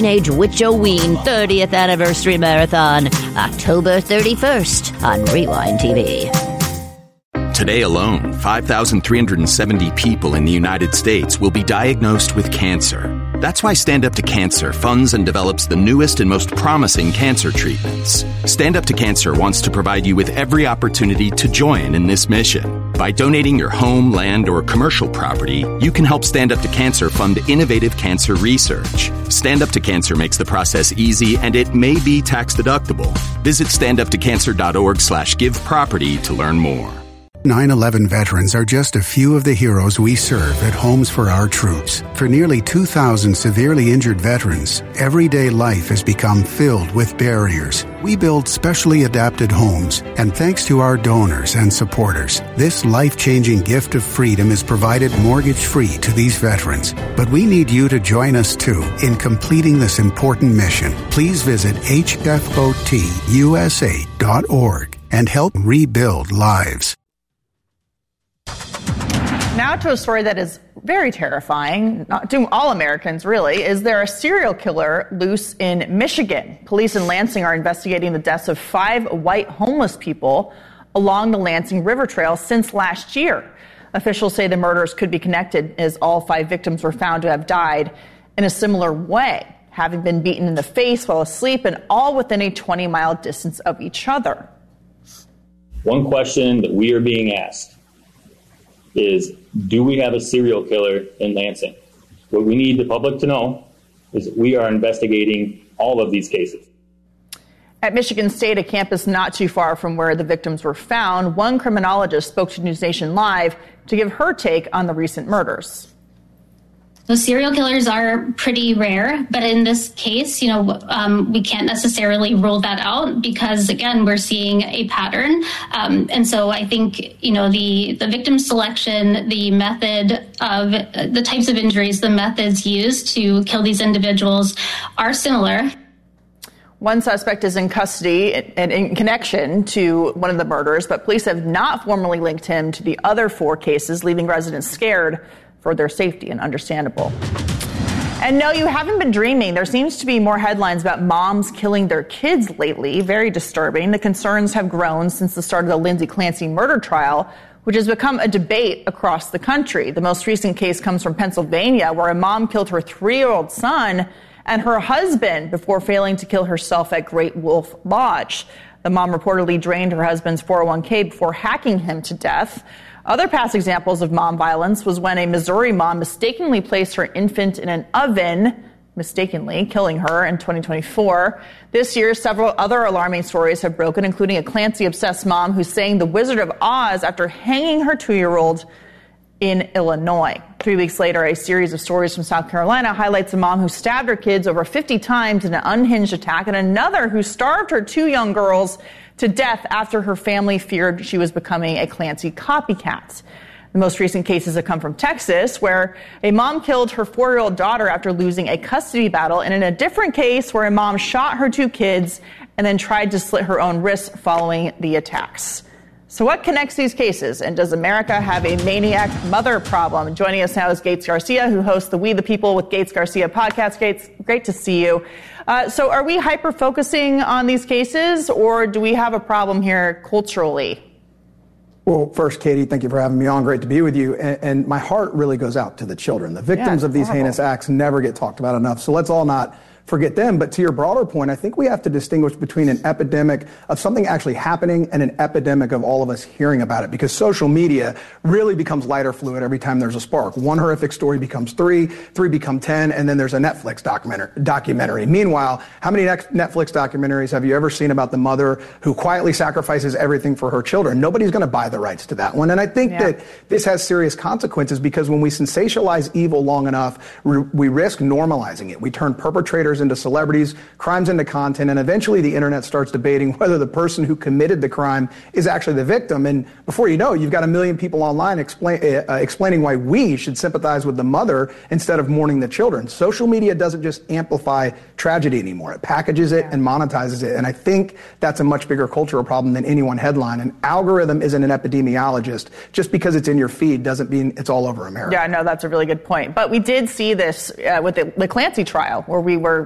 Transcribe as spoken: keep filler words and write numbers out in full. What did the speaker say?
Teenage Witch-O-Ween thirtieth Anniversary Marathon, October thirty-first on Rewind T V. Today alone, five thousand three hundred seventy people in the United States will be diagnosed with cancer. That's why Stand Up to Cancer funds and develops the newest and most promising cancer treatments. Stand Up to Cancer wants to provide you with every opportunity to join in this mission. By donating your home, land, or commercial property, you can help Stand Up to Cancer fund innovative cancer research. Stand Up to Cancer makes the process easy, and it may be tax deductible. Visit standuptocancer.org slash give property to learn more. nine eleven veterans are just a few of the heroes we serve at Homes for Our Troops. For nearly two thousand severely injured veterans, everyday life has become filled with barriers. We build specially adapted homes, and thanks to our donors and supporters, this life-changing gift of freedom is provided mortgage-free to these veterans. But we need you to join us, too, in completing this important mission. Please visit H F O T U S A dot org and help rebuild lives. Now to a story that is very terrifying, not to all Americans really. Is there a serial killer loose in Michigan? Police in Lansing are investigating the deaths of five white homeless people along the Lansing River Trail since last year. Officials say the murders could be connected, as all five victims were found to have died in a similar way, having been beaten in the face while asleep, and all within a twenty mile distance of each other. One question that we are being asked is, do we have a serial killer in Lansing? What we need the public to know is that we are investigating all of these cases. At Michigan State, a campus not too far from where the victims were found, one criminologist spoke to News Nation Live to give her take on the recent murders. So serial killers are pretty rare, but in this case, you know, um, we can't necessarily rule that out because, again, we're seeing a pattern. Um, and so I think, you know, the, the victim selection, the method of uh, the types of injuries, the methods used to kill these individuals are similar. One suspect is in custody and in connection to one of the murders, but police have not formally linked him to the other four cases, leaving residents scared for their safety, and understandable. And no, you haven't been dreaming. There seems to be more headlines about moms killing their kids lately. Very disturbing. The concerns have grown since the start of the Lindsay Clancy murder trial, which has become a debate across the country. The most recent case comes from Pennsylvania, where a mom killed her three-year-old son and her husband before failing to kill herself at Great Wolf Lodge. The mom reportedly drained her husband's four oh one k before hacking him to death. Other past examples of mom violence was when a Missouri mom mistakenly placed her infant in an oven, mistakenly killing her in twenty twenty-four. This year, several other alarming stories have broken, including a Clancy-obsessed mom who sang The Wizard of Oz after hanging her two-year-old in Illinois. Three weeks later, a series of stories from South Carolina highlights a mom who stabbed her kids over fifty times in an unhinged attack, and another who starved her two young girls to death after her family feared she was becoming a Clancy copycat. The most recent cases have come from Texas, where a mom killed her four-year-old daughter after losing a custody battle, and in a different case where a mom shot her two kids and then tried to slit her own wrists following the attacks. So what connects these cases, and does America have a maniac mother problem? Joining us now is Gates Garcia, who hosts the We the People with Gates Garcia podcast. Gates, great to see you. Uh, so are we hyper-focusing on these cases, or do we have a problem here culturally? Well, first, Katie, thank you for having me on. Great to be with you. And, and my heart really goes out to the children. The victims yeah, of these horrible. heinous acts never get talked about enough. So let's all not forget them. But to your broader point, I think we have to distinguish between an epidemic of something actually happening and an epidemic of all of us hearing about it, because social media really becomes lighter fluid every time there's a spark. One horrific story becomes three, three become ten, and then there's a Netflix documentary. documentary. Meanwhile, how many Netflix documentaries have you ever seen about the mother who quietly sacrifices everything for her children? Nobody's going to buy the rights to that one. And I think yeah. that this has serious consequences, because when we sensationalize evil long enough, we risk normalizing it. We turn perpetrators into celebrities, crimes into content, and eventually the internet starts debating whether the person who committed the crime is actually the victim. And before you know, you've got a million people online explain, uh, explaining why we should sympathize with the mother instead of mourning the children. Social media doesn't just amplify tragedy anymore. It packages it and monetizes it. And I think that's a much bigger cultural problem than any one headline. An algorithm isn't an epidemiologist. Just because it's in your feed doesn't mean it's all over America. Yeah, no, that's a really good point. But we did see this uh, with the, the Clancy trial, where we were